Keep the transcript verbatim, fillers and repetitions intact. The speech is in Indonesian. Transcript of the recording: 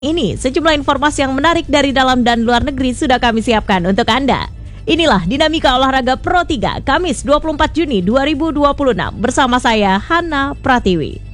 Ini sejumlah informasi yang menarik dari dalam dan luar negeri sudah kami siapkan untuk Anda. Inilah Dinamika Olahraga Pro tiga, Kamis dua puluh empat Juni dua ribu dua puluh enam bersama saya, Hana Pratiwi.